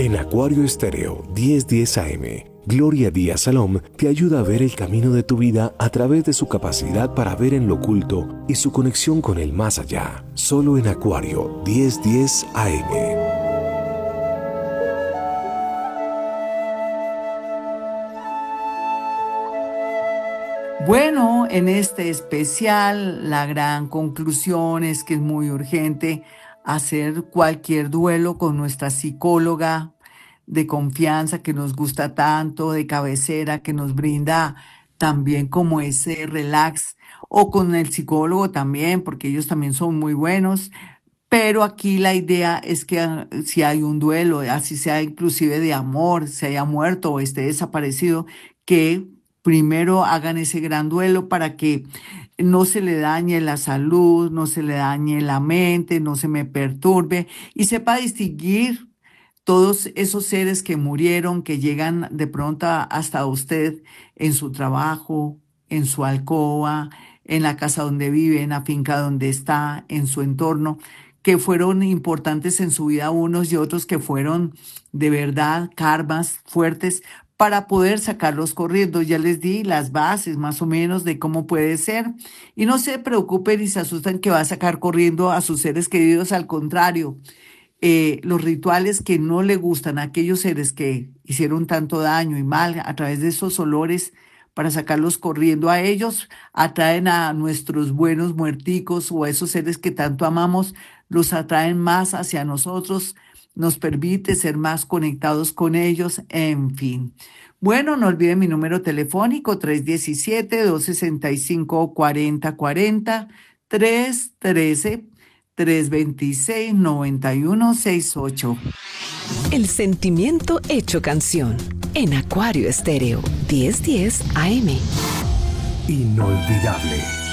En Acuario Estéreo 1010 AM, Gloria Díaz Salom te ayuda a ver el camino de tu vida a través de su capacidad para ver en lo oculto y su conexión con el más allá. Solo en Acuario 1010 AM. Bueno, en este especial, la gran conclusión es que es muy urgente hacer cualquier duelo con nuestra psicóloga de confianza que nos gusta tanto, de cabecera, que nos brinda también como ese relax, o con el psicólogo también, porque ellos también son muy buenos. Pero aquí la idea es que si hay un duelo, así sea inclusive de amor, se haya muerto o esté desaparecido, que primero hagan ese gran duelo para que no se le dañe la salud, no se le dañe la mente, no se me perturbe y sepa distinguir todos esos seres que murieron, que llegan de pronto hasta usted en su trabajo, en su alcoba, en la casa donde vive, en la finca donde está, en su entorno, que fueron importantes en su vida unos y otros que fueron de verdad karmas fuertes para poder sacarlos corriendo. Ya les di las bases más o menos de cómo puede ser. Y no se preocupen y se asustan que va a sacar corriendo a sus seres queridos, al contrario, los rituales que no le gustan a aquellos seres que hicieron tanto daño y mal a través de esos olores para sacarlos corriendo a ellos, atraen a nuestros buenos muerticos o a esos seres que tanto amamos, los atraen más hacia nosotros, nos permite ser más conectados con ellos, en fin. Bueno, no olviden mi número telefónico 317-265-4040, 313-326-9168. El sentimiento hecho canción en Acuario Estéreo 1010 AM. Inolvidable.